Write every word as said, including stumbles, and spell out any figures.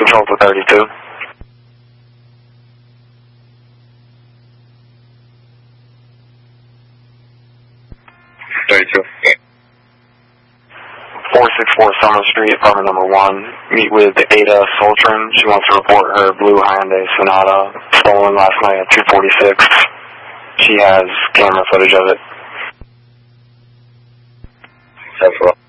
Control to thirty-two. thirty-two. four sixty-four Summer Street, apartment number one. Meet with Ada Soltran. She wants to report her blue Hyundai Sonata stolen last night at two forty-six. She has camera footage of it. That's